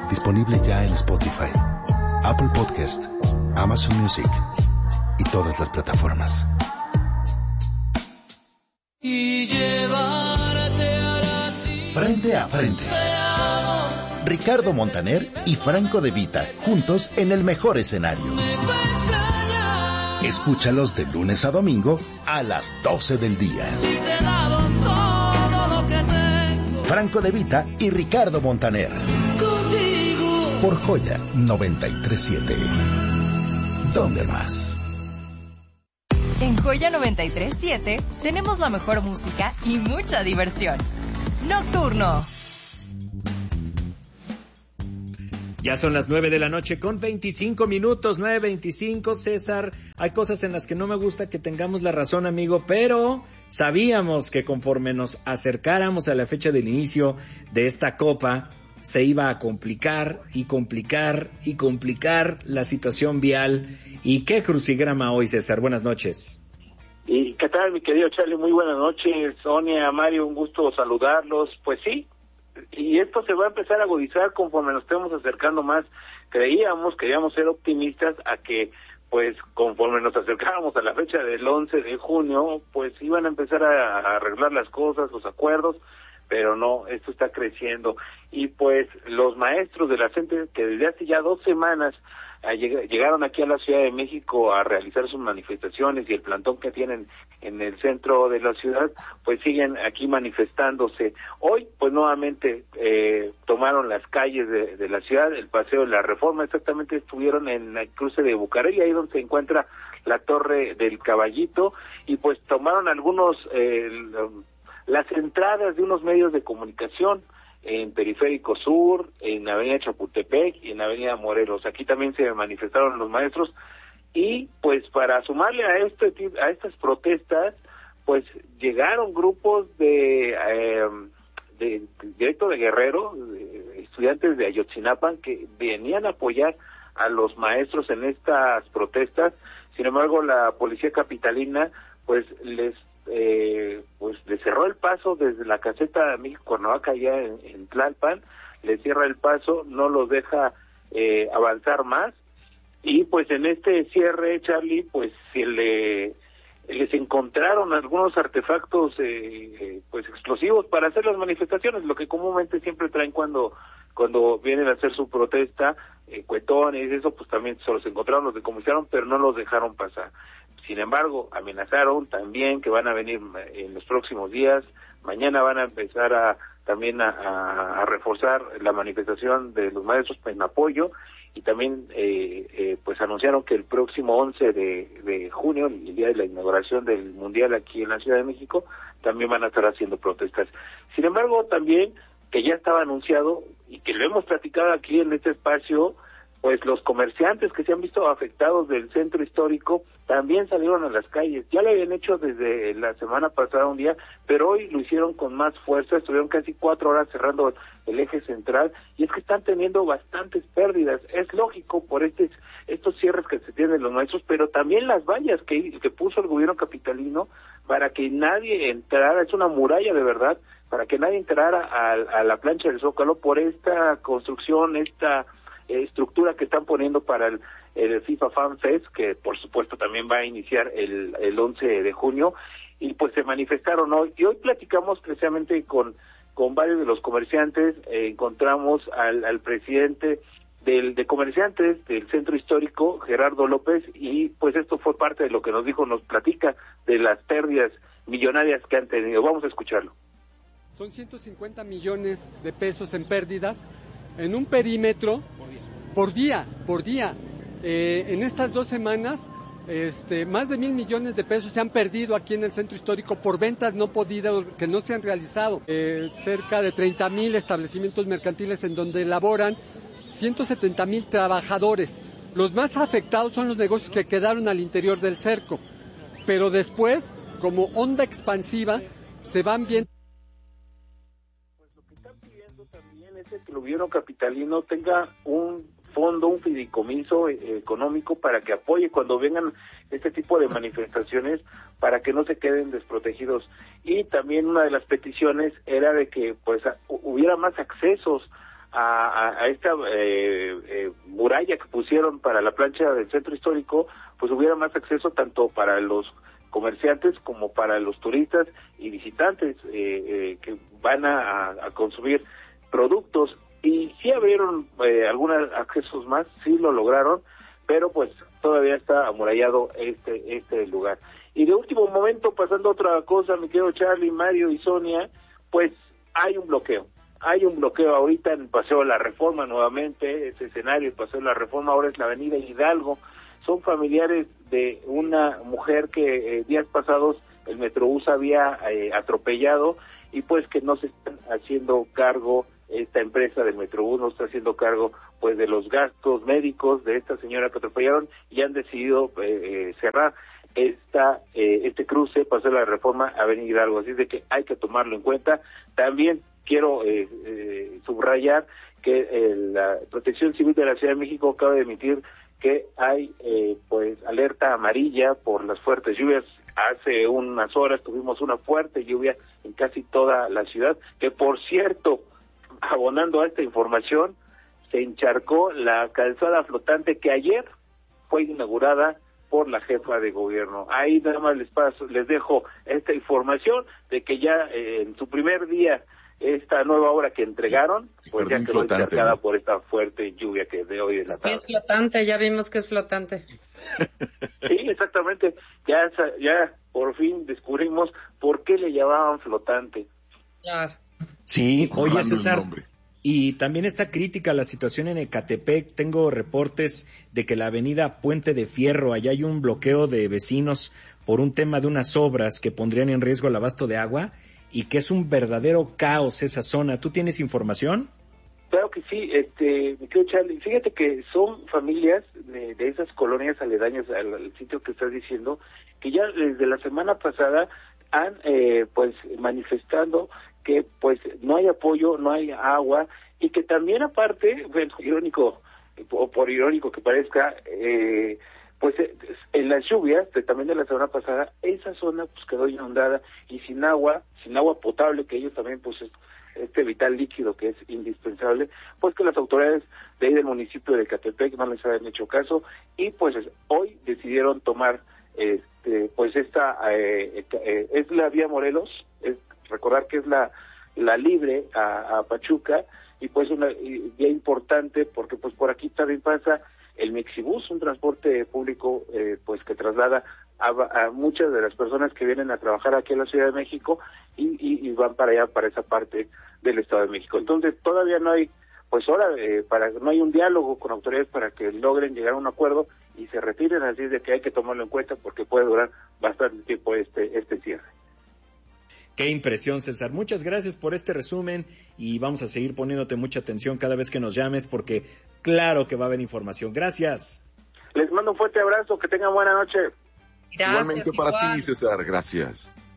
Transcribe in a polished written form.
Disponible ya en Spotify, Apple Podcast, Amazon Music y todas las plataformas. Frente a frente. Ricardo Montaner y Franco De Vita, juntos en el mejor escenario. Escúchalos de lunes a domingo a las 12 del día. Franco De Vita y Ricardo Montaner. Por Joya 93.7. ¿Dónde más? En Joya 93.7 tenemos la mejor música y mucha diversión. Nocturno. Ya son las 9 de la noche con 25 minutos, 9:25, César. Hay cosas en las que no me gusta que tengamos la razón, amigo, pero sabíamos que conforme nos acercáramos a la fecha del inicio de esta Copa, se iba a complicar y complicar y complicar la situación vial. ¿Y qué crucigrama hoy, César? Buenas noches. ¿Y qué tal, mi querido Charlie? Muy buenas noches. Sonia, Mario, un gusto saludarlos. Pues sí, y esto se va a empezar a agudizar conforme nos estemos acercando más. Queríamos ser optimistas a que, pues, conforme nos acercáramos a la fecha del 11 de junio, pues iban a empezar a arreglar las cosas, los acuerdos, pero no, esto está creciendo. Y pues los maestros de la CENTE, que desde hace ya 2 semanas llegaron aquí a la Ciudad de México a realizar sus manifestaciones y el plantón que tienen en el centro de la ciudad, pues siguen aquí manifestándose. Hoy, pues nuevamente tomaron las calles de la ciudad, el Paseo de la Reforma, exactamente estuvieron en el cruce de Bucareli, ahí donde se encuentra la Torre del Caballito, y pues tomaron algunos las entradas de unos medios de comunicación en Periférico Sur, en Avenida Chapultepec y en Avenida Morelos. Aquí también se manifestaron los maestros y pues para sumarle a estas protestas, pues llegaron grupos directo de Guerrero, estudiantes de Ayotzinapa que venían a apoyar a los maestros en estas protestas. Sin embargo, la policía capitalina pues les cerró el paso desde la caseta de México-Cuernavaca allá en Tlalpan, les cierra el paso, no los deja avanzar más, y pues en este cierre, Charlie, pues les encontraron algunos artefactos pues explosivos para hacer las manifestaciones, lo que comúnmente siempre traen cuando vienen a hacer su protesta, cuetones, eso pues también se los encontraron, los decomisaron, pero no los dejaron pasar. Sin embargo, amenazaron también que van a venir en los próximos días. Mañana van a empezar también a reforzar la manifestación de los maestros en apoyo, y también pues anunciaron que el próximo 11 de junio, el día de la inauguración del Mundial aquí en la Ciudad de México, también van a estar haciendo protestas. Sin embargo, también, que ya estaba anunciado y que lo hemos platicado aquí en este espacio, pues los comerciantes que se han visto afectados del centro histórico también salieron a las calles. Ya lo habían hecho desde la semana pasada un día, pero hoy lo hicieron con más fuerza, estuvieron casi 4 horas cerrando el eje central, y es que están teniendo bastantes pérdidas. Es lógico por estos cierres que se tienen los maestros, pero también las vallas que puso el gobierno capitalino para que nadie entrara, es una muralla de verdad, para que nadie entrara a la plancha del Zócalo por esta construcción, esta estructura que están poniendo para el FIFA Fan Fest, que por supuesto también va a iniciar el 11 de junio, y pues se manifestaron hoy. Y hoy platicamos precisamente con varios de los comerciantes, encontramos al presidente de comerciantes del centro histórico, Gerardo López, y pues esto fue parte de lo que nos platica de las pérdidas millonarias que han tenido. Vamos a escucharlo. Son 150 millones de pesos en pérdidas en un perímetro por día. En estas 2 semanas, más de 1,000 millones de pesos se han perdido aquí en el centro histórico por ventas no podidas, que no se han realizado. Cerca de 30,000 establecimientos mercantiles en donde laboran 170,000 trabajadores. Los más afectados son los negocios que quedaron al interior del cerco, pero después, como onda expansiva, se van viendo. También es que el gobierno capitalino tenga un fondo, un fideicomiso económico para que apoye cuando vengan este tipo de manifestaciones, para que no se queden desprotegidos. Y también una de las peticiones era de que pues hubiera más accesos a esta muralla que pusieron para la plancha del centro histórico, pues hubiera más acceso tanto para los comerciantes como para los turistas y visitantes que van a consumir productos. Y sí abrieron algunos accesos más, sí lo lograron, pero pues todavía está amurallado este lugar. Y de último momento, pasando a otra cosa, mi querido Charlie, Mario y Sonia, pues hay un bloqueo ahorita en el Paseo de la Reforma nuevamente, ese escenario, el Paseo de la Reforma ahora es la Avenida Hidalgo. Son familiares de una mujer que días pasados el Metrobús había atropellado, y pues que no se están haciendo cargo, esta empresa del Metrobús no está haciendo cargo pues de los gastos médicos de esta señora que atropellaron, y han decidido cerrar este cruce, Paseo de la Reforma, Avenida Hidalgo, así de que hay que tomarlo en cuenta. También quiero subrayar que la Protección Civil de la Ciudad de México acaba de emitir que hay pues alerta amarilla por las fuertes lluvias. Hace unas horas tuvimos una fuerte lluvia en casi toda la ciudad, que por cierto, abonando a esta información, se encharcó la calzada flotante que ayer fue inaugurada por la jefa de gobierno. Ahí nada más les dejo esta información de que ya en su primer día esta nueva obra que entregaron, pues ya quedó encharcada, ¿no?, por esta fuerte lluvia que de hoy de la tarde. Sí, es flotante, ya vimos que es flotante. Sí, exactamente. Ya por fin descubrimos por qué le llamaban flotante. Claro. Sí, oye, César, y también está crítica la situación en Ecatepec. Tengo reportes de que la avenida Puente de Fierro, allá hay un bloqueo de vecinos por un tema de unas obras que pondrían en riesgo el abasto de agua, y que es un verdadero caos esa zona. ¿Tú tienes información? Claro que sí, mi querido Charlie. Fíjate que son familias de esas colonias aledañas al sitio que estás diciendo, que ya desde la semana pasada han pues manifestando que pues no hay apoyo, no hay agua, y que también aparte, bueno, irónico, o por irónico que parezca, pues en las lluvias también de la semana pasada, esa zona pues quedó inundada y sin agua potable, que ellos también pues este vital líquido que es indispensable, pues que las autoridades de ahí del municipio de Ecatepec no les habían hecho caso, y pues hoy decidieron tomar pues esta es la vía Morelos, recordar que es la libre a Pachuca, y pues una vía importante porque pues por aquí también pasa el Mexibus, un transporte público pues que traslada a muchas de las personas que vienen a trabajar aquí en la Ciudad de México y van para allá, para esa parte del Estado de México. Entonces todavía no hay pues no hay un diálogo con autoridades para que logren llegar a un acuerdo y se retiren, así es de que hay que tomarlo en cuenta porque puede durar bastante tiempo este cierre. Qué impresión, César. Muchas gracias por este resumen, y vamos a seguir poniéndote mucha atención cada vez que nos llames, porque claro que va a haber información. Gracias. Les mando un fuerte abrazo, que tengan buena noche. Gracias, igualmente para ti, César, gracias.